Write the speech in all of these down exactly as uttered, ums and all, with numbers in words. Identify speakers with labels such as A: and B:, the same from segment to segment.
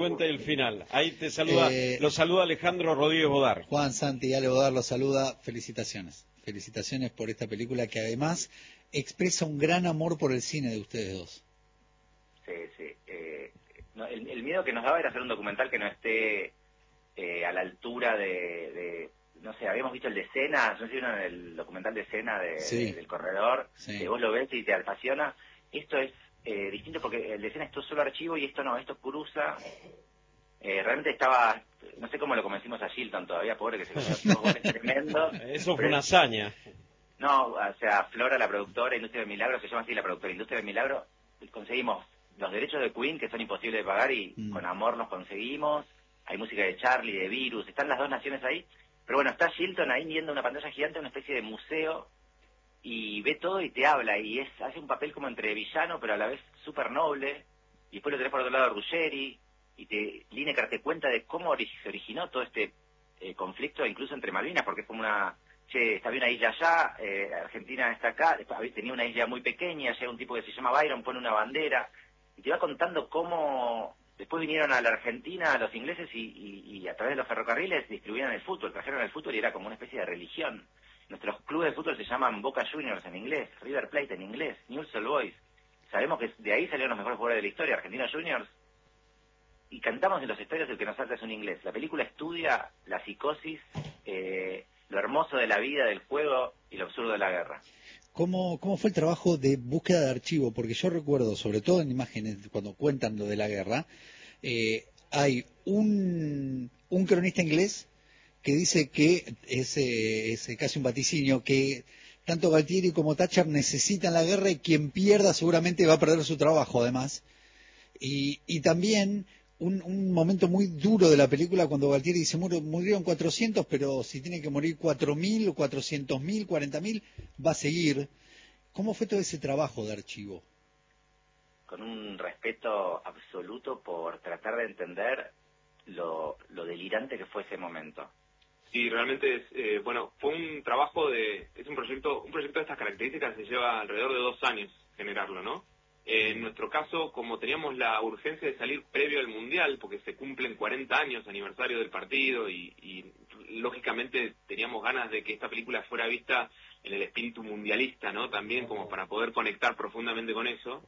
A: solamente el final. Ahí te saluda, eh, lo saluda Alejandro Rodríguez Bodar.
B: Juan Santi Ale Bodar lo saluda. Felicitaciones. Felicitaciones por esta película que además expresa un gran amor por el cine de ustedes dos.
C: Sí, sí. Eh, no, el, el miedo que nos daba era hacer un documental que no esté eh, a la altura de, de... No sé, habíamos visto el de Senna, no sé si vieron el documental de Senna de,
B: sí.
C: de, del corredor,
B: sí.
C: que vos lo ves y te apasiona. Esto es eh, distinto porque el de Senna es todo solo archivo y esto no, esto cruza. Eh, realmente estaba, no sé cómo lo convencimos a Shilton todavía, pobre, que se comió dos goles tremendos.
A: Eso fue una hazaña.
C: No, o sea, Flora, la productora, Industria del Milagro, se llama así la productora, Industria del Milagro, conseguimos los derechos de Queen, que son imposibles de pagar, y mm. con amor los conseguimos. Hay música de Charlie, de Virus, están las dos naciones ahí. Pero bueno, está Shilton ahí viendo una pantalla gigante, una especie de museo, y ve todo y te habla, y es hace un papel como entre villano, pero a la vez súper noble. Y después lo tenés por otro lado a Ruggeri, y te, Lineker te cuenta de cómo se originó todo este eh, conflicto, incluso entre Malvinas, porque es como una... Che, está bien una isla allá, eh, Argentina está acá, tenía una isla muy pequeña, llega un tipo que se llama Byron, pone una bandera, y te va contando cómo después vinieron a la Argentina los ingleses y, y, y a través de los ferrocarriles distribuían el fútbol, trajeron el fútbol y era como una especie de religión. Nuestros clubes de fútbol se llaman Boca Juniors en inglés, River Plate en inglés, Newell's Old Boys. Sabemos que de ahí salieron los mejores jugadores de la historia, Argentina Juniors, y cantamos en los estadios el que nos salta es un inglés. La película estudia la psicosis, eh, lo hermoso de la vida, del juego y lo absurdo de la guerra.
B: ¿Cómo, ¿Cómo fue el trabajo de búsqueda de archivo? Porque yo recuerdo, sobre todo en imágenes, cuando cuentan lo de la guerra, eh, hay un, un cronista inglés que dice que es, eh, es casi un vaticinio, que tanto Galtieri como Thatcher necesitan la guerra y quien pierda seguramente va a perder su trabajo además. Y, y también... Un, un momento muy duro de la película cuando Galtieri dice Mur, murieron cuatrocientos, pero si tiene que morir cuatro mil, cuatrocientos mil, cuarenta mil, va a seguir. ¿Cómo fue todo ese trabajo de archivo?
C: Con un respeto absoluto por tratar de entender lo, lo delirante que fue ese momento.
D: Sí, realmente es, eh, bueno, fue un trabajo de, es un proyecto, un proyecto de estas características se lleva alrededor de dos años generarlo, ¿no? Eh, en nuestro caso, como teníamos la urgencia de salir previo al Mundial, porque se cumplen cuarenta años aniversario del partido y, y lógicamente teníamos ganas de que esta película fuera vista en el espíritu mundialista, ¿no? También como para poder conectar profundamente con eso.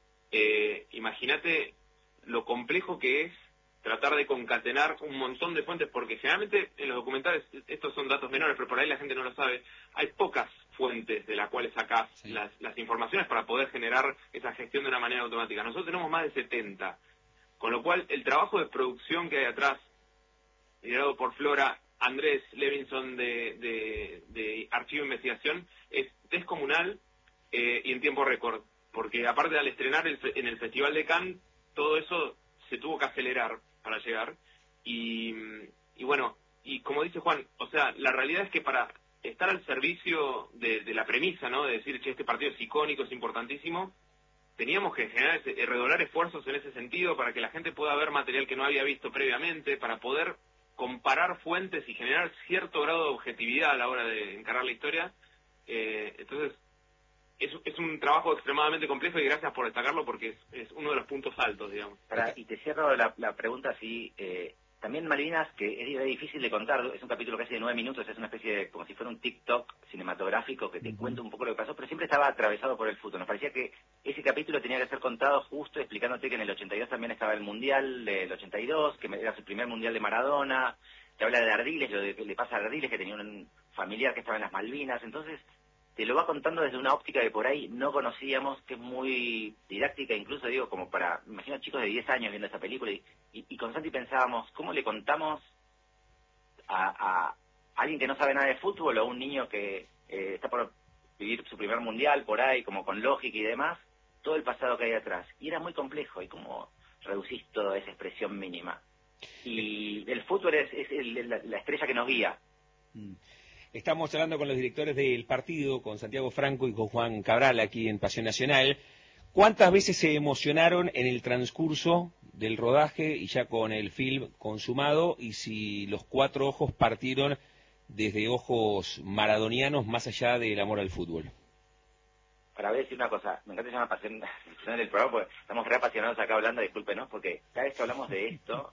D: Eh, imagínate lo complejo que es tratar de concatenar un montón de fuentes, porque generalmente en los documentales, estos son datos menores, pero por ahí la gente no lo sabe, hay pocas fuentes de las cuales sacás sí. las, las informaciones para poder generar esa gestión de una manera automática. Nosotros tenemos más de setenta, con lo cual el trabajo de producción que hay atrás, liderado por Flora, Andrés Levinson de, de, de Archivo e Investigación, es descomunal eh, y en tiempo récord, porque aparte al estrenar el, en el Festival de Cannes, todo eso se tuvo que acelerar para llegar, y, y bueno, y como dice Juan, o sea, la realidad es que para estar al servicio de, de la premisa, ¿no?, de decir, che, este partido es icónico, es importantísimo, teníamos que generar, ese, redoblar esfuerzos en ese sentido para que la gente pueda ver material que no había visto previamente, para poder comparar fuentes y generar cierto grado de objetividad a la hora de encarar la historia. Eh, entonces, es, es un trabajo extremadamente complejo y gracias por destacarlo porque es, es uno de los puntos altos, digamos.
C: Para, y te cierro la, la pregunta así, eh, también Malvinas, que es, es difícil de contar, es un capítulo casi de nueve minutos, es una especie de, como si fuera un TikTok cinematográfico que te uh-huh. cuenta un poco lo que pasó, pero siempre estaba atravesado por el fútbol. Nos parecía que ese capítulo tenía que ser contado justo explicándote que en el ochenta y dos también estaba el Mundial del ochenta y dos, que era su primer Mundial de Maradona, te habla de Ardiles, lo de que le pasa a Ardiles, que tenía un familiar que estaba en las Malvinas, entonces te lo va contando desde una óptica que por ahí no conocíamos, que es muy didáctica, incluso digo, como para, me imagino chicos de diez años viendo esta película, y, y, y con Santi pensábamos, ¿cómo le contamos a, a alguien que no sabe nada de fútbol o a un niño que eh, está por vivir su primer mundial por ahí, como con lógica y demás, todo el pasado que hay atrás? Y era muy complejo, y cómo reducís toda esa expresión mínima. Y el fútbol es, es el, la, la estrella que nos guía.
A: Mm. Estamos hablando con los directores del partido, con Santiago Franco y con Juan Cabral aquí en Pasión Nacional. ¿Cuántas veces se emocionaron en el transcurso del rodaje y ya con el film consumado? Y si los cuatro ojos partieron desde ojos maradonianos más allá del amor al fútbol.
C: Para ver decir una cosa, me encanta llamar Pasión Nacional del programa porque estamos re apasionados acá hablando, discúlpenos, porque cada vez que hablamos de esto,